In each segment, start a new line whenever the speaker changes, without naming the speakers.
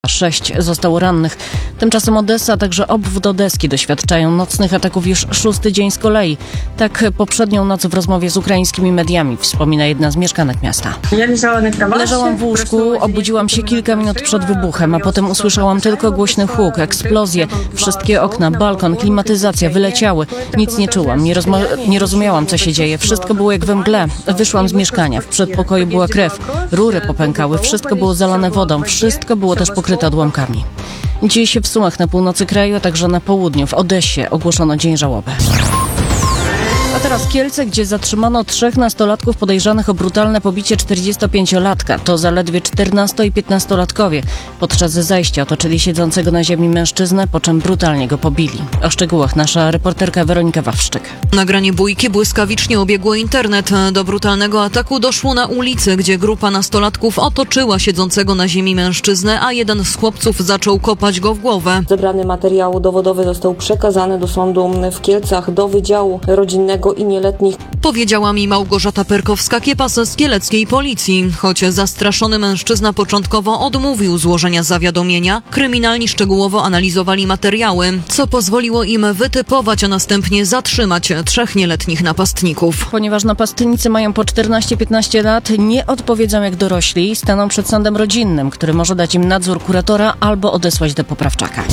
6 zostało rannych. Tymczasem Odessa, a także obwód Odeski doświadczają nocnych ataków już 6. dzień z kolei. Tak poprzednią noc w rozmowie z ukraińskimi mediami wspomina jedna z mieszkanek miasta. Leżałam w łóżku, obudziłam się kilka minut przed wybuchem, a potem usłyszałam tylko głośny huk, eksplozję. Wszystkie okna, balkon, klimatyzacja wyleciały. Nic nie czułam, nie rozumiałam, co się dzieje. Wszystko było jak we mgle. Wyszłam z mieszkania, w przedpokoju była krew, rury popękały, wszystko było zalane wodą, wszystko było też pokryte odłamkami. Dziś w Sumach na północy kraju, a także na południu, w Odessie ogłoszono dzień żałoby. A teraz Kielce, gdzie zatrzymano 3 nastolatków podejrzanych o brutalne pobicie 45-latka. To zaledwie 14- i 15-latkowie. Podczas zajścia otoczyli siedzącego na ziemi mężczyznę, po czym brutalnie go pobili. O szczegółach nasza reporterka Weronika Wawrzyk.
Nagranie bójki błyskawicznie obiegło internet. Do brutalnego ataku doszło na ulicy, gdzie grupa nastolatków otoczyła siedzącego na ziemi mężczyznę, a jeden z chłopców zaczął kopać go w głowę.
Zebrany materiał dowodowy został przekazany do sądu w Kielcach, do Wydziału Rodzinnego i Nieletnich.
Powiedziała mi Małgorzata Perkowska-Kiepas z kieleckiej policji. Choć zastraszony mężczyzna początkowo odmówił złożenia zawiadomienia, kryminalni szczegółowo analizowali materiały, co pozwoliło im wytypować, a następnie zatrzymać 3 nieletnich napastników.
Ponieważ napastnicy mają po 14-15 lat, nie odpowiedzą jak dorośli, staną przed sądem rodzinnym, który może dać im nadzór kuratora albo odesłać do poprawczaka.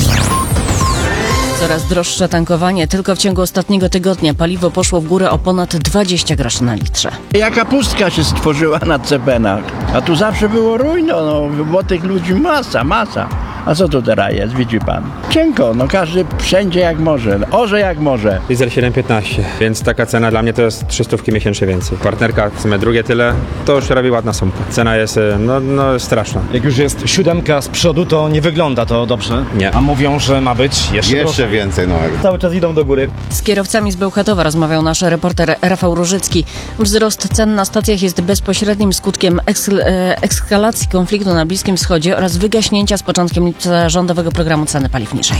Coraz droższe tankowanie. Tylko w ciągu ostatniego tygodnia paliwo poszło w górę o ponad 20 groszy na litrze.
Jaka pustka się stworzyła na cepenach. A tu zawsze było rujno, bo tych ludzi masa. A co to teraz jest, widzi pan? Cienko, każdy wszędzie jak może, orze jak może.
Diesel 7,15, więc taka cena dla mnie to jest 300 miesięcznie więcej. Partnerka w sumie drugie tyle, to już robi ładna sumka. Cena jest straszna.
Jak już jest 7 z przodu, to nie wygląda to dobrze.
Nie.
A mówią, że ma być jeszcze
więcej.
Cały czas idą do góry.
Z kierowcami z Bełchatowa rozmawiał nasz reporter Rafał Różycki. Wzrost cen na stacjach jest bezpośrednim skutkiem eskalacji konfliktu na Bliskim Wschodzie oraz wygaśnięcia z początkiem lipca rządowego programu ceny paliw niżej.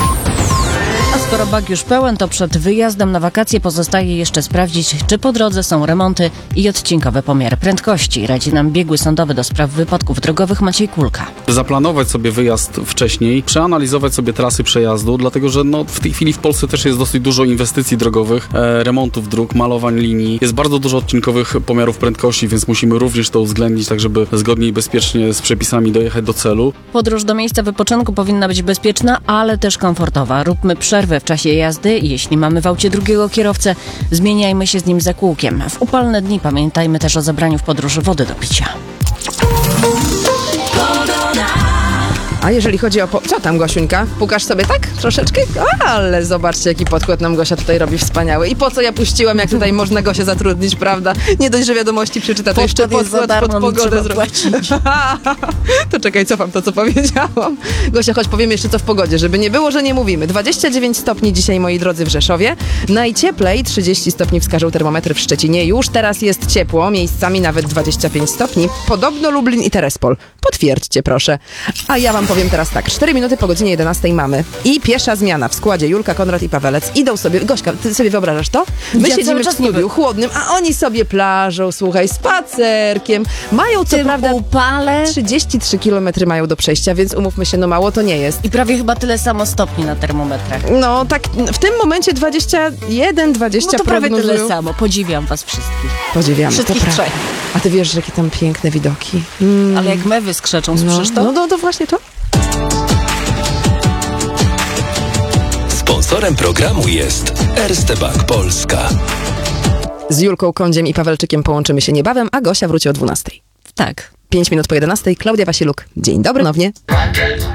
A skoro bag już pełen, to przed wyjazdem na wakacje pozostaje jeszcze sprawdzić, czy po drodze są remonty i odcinkowe pomiary prędkości. Radzi nam biegły sądowy do spraw wypadków drogowych Maciej Kulka.
Zaplanować sobie wyjazd wcześniej, przeanalizować sobie trasy przejazdu, dlatego że w tej chwili w Polsce też jest dosyć dużo inwestycji drogowych, remontów dróg, malowań linii. Jest bardzo dużo odcinkowych pomiarów prędkości, więc musimy również to uwzględnić, tak żeby zgodnie i bezpiecznie z przepisami dojechać do celu.
Podróż do miejsca wypoczynku powinna być bezpieczna, ale też komfortowa. Róbmy przerwę w czasie jazdy. Jeśli mamy w aucie drugiego kierowcę, zmieniajmy się z nim za kółkiem. W upalne dni pamiętajmy też o zabraniu w podróży wody do picia.
A jeżeli chodzi o... Co tam, Gosiuńka? Pukasz sobie tak? Troszeczkę? Ale zobaczcie, jaki podkład nam Gosia tutaj robi wspaniały. I po co ja puściłam, jak tutaj można Gosię zatrudnić, prawda? Nie dość, że wiadomości przeczyta, to jeszcze podkład pod pogodę zrobić. To czekaj, cofam to, co powiedziałam. Gosia, choć powiem jeszcze co w pogodzie, żeby nie było, że nie mówimy. 29 stopni dzisiaj, moi drodzy, w Rzeszowie. Najcieplej 30 stopni wskażą termometry w Szczecinie. Już teraz jest ciepło, miejscami nawet 25 stopni. Podobno Lublin i Terespol. Potwierdźcie, proszę. A ja wam powiem teraz tak, 4 minuty po godzinie 11 mamy i pierwsza zmiana w składzie. Julka, Konrad i Pawelec idą sobie, Gośka, ty sobie wyobrażasz to? My siedzimy w studiu chłodnym, a oni sobie plażą, słuchaj, spacerkiem. Mają co prawda
upale
33 km mają do przejścia, więc umówmy się, mało to nie jest.
I prawie chyba tyle samo stopni na termometrach.
Tak, w tym momencie 21, 20
to prawie
prognozują.
tyle samo. Podziwiam was wszystkich.
Podziwiamy,
wszystkich
to
3.
A ty wiesz, jakie tam piękne widoki.
Ale jak mewy skrzeczą, słyszysz to?
No właśnie to.
Sponsorem programu jest Erste Bank Polska.
Z Julką Kondziem i Pawelczykiem połączymy się niebawem, a Gosia wróci o 12.
Tak.
5 minut po 11. Klaudia Wasiluk. Dzień dobry, ponownie.